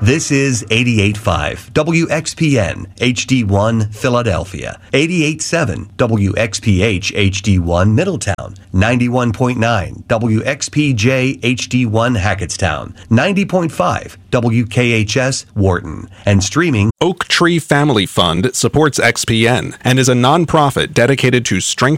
This is 88.5 WXPN HD1 Philadelphia, 88.7 WXPH HD1 Middletown, 91.9 WXPJ HD1 Hackettstown, 90.5 WKHS Wharton, and streaming. Oak Tree Family Fund supports XPN and is a nonprofit dedicated to strengthening